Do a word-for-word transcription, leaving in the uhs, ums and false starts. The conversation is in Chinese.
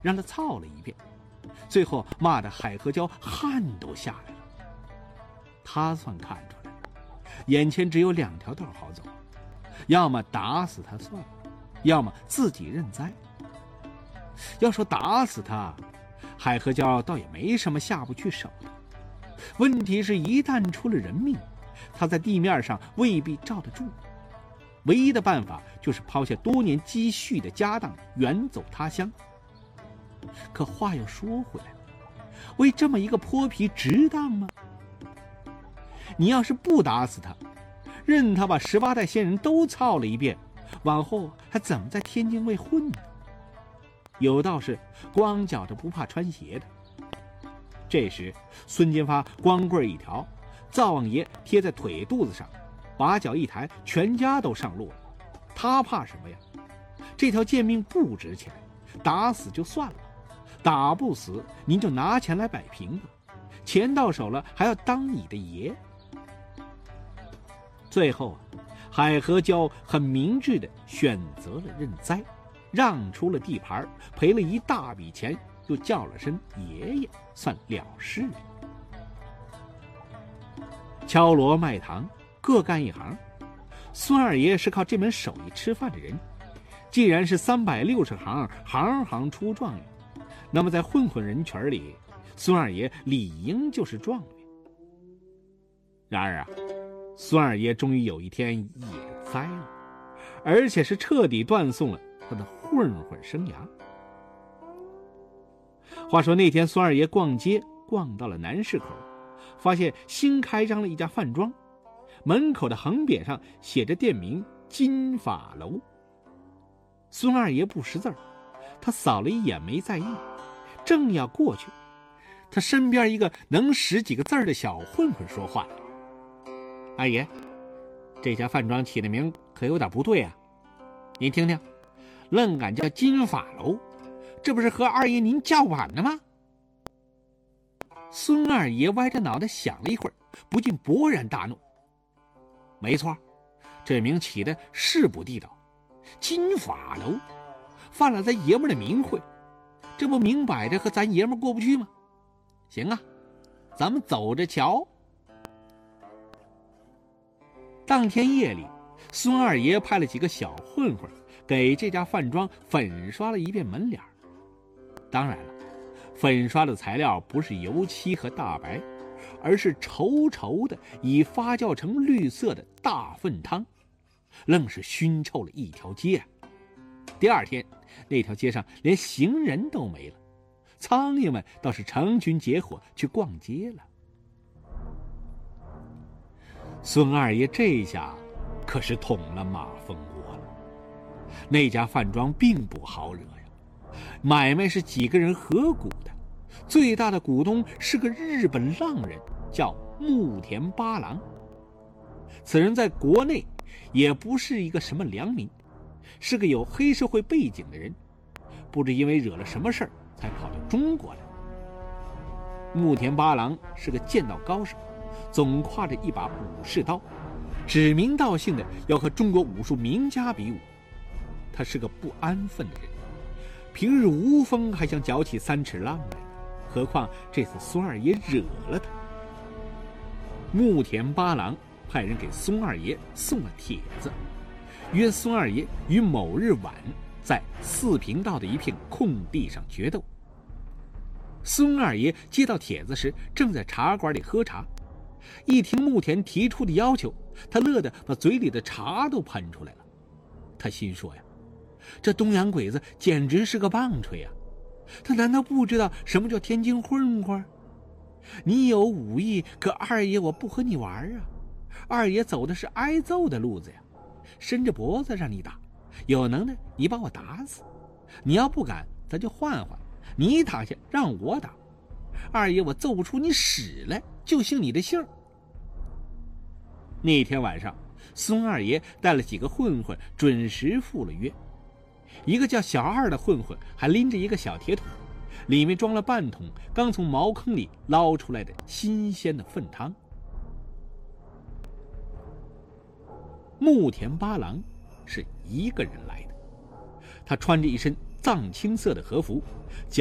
让他操了一遍，最后骂得海河蛟汗都下来了。他算看出来了，眼前只有两条道好走，要么打死他算了，要么自己认栽。要说打死他，海河蛟倒也没什么下不去手的，问题是一旦出了人命，他在地面上未必罩得住。唯一的办法就是抛下多年积蓄的家当，远走他乡。可话又说回来，为这么一个泼皮值当吗？你要是不打死他，任他把十八代仙人都操了一遍，往后还怎么在天津卫混呢？有道是光脚的不怕穿鞋的。这时孙金发光棍一条，灶王爷贴在腿肚子上，把脚一抬，全家都上路了。他怕什么呀？这条贱命不值钱，打死就算了，打不死您就拿钱来摆平吧，钱到手了还要当你的爷。最后啊，海河蛟很明智地选择了认栽，让出了地盘，赔了一大笔钱，又叫了声爷爷，算了事了。敲锣卖糖，各干一行。孙二爷是靠这门手艺吃饭的人，既然是三百六十行，行行出状元，那么在混混人群里，孙二爷理应就是状元。然而啊，孙二爷终于有一天也栽了，而且是彻底断送了他的混混生涯。话说那天孙二爷逛街，逛到了南市口，发现新开张了一家饭庄，门口的横匾上写着店名金法楼。孙二爷不识字儿，他扫了一眼没在意，正要过去，他身边一个能识几个字儿的小混混说话了：二爷，这家饭庄起的名可有点不对啊，您听听，愣敢叫金法楼，这不是和二爷您叫板呢吗？孙二爷歪着脑袋想了一会儿，不禁勃然大怒。没错，这名起的是不地道，金法楼犯了咱爷们的名讳，这不明摆着和咱爷们过不去吗？行啊，咱们走着瞧。当天夜里，孙二爷派了几个小混混给这家饭庄粉刷了一遍门脸。当然了，粉刷的材料不是油漆和大白，而是稠稠的已发酵成绿色的大粪汤，愣是熏臭了一条街啊。第二天，那条街上连行人都没了，苍蝇们倒是成群结伙去逛街了。孙二爷这下可是捅了马蜂窝了。那家饭庄并不好惹呀，买卖是几个人合股的，最大的股东是个日本浪人，叫木田八郎。此人在国内也不是一个什么良民，是个有黑社会背景的人，不知因为惹了什么事儿才跑到中国来。木田八郎是个剑道高手，总挎着一把武士刀，指名道姓的要和中国武术名家比武。他是个不安分的人，平日无风还想搅起三尺浪来，何况这次孙二爷惹了他。木田八郎派人给孙二爷送了帖子，约孙二爷于某日晚在四平道的一片空地上决斗。孙二爷接到帖子时，正在茶馆里喝茶，一听木田提出的要求，他乐得把嘴里的茶都喷出来了。他心说呀，这东洋鬼子简直是个棒槌啊！他难道不知道什么叫天津混混？你有武艺，可二爷我不和你玩啊！二爷走的是挨揍的路子呀，伸着脖子让你打，有能耐你把我打死，你要不敢，咱就换换，你打下让我打，二爷我揍不出你屎来，就姓你的姓。那天晚上，孙二爷带了几个混混准时赴了约。一个叫小二的混混还拎着一个小铁桶，里面装了半桶刚从茅坑里捞出来的新鲜的粪汤。木田八郎是一个人来的，他穿着一身藏青色的和服。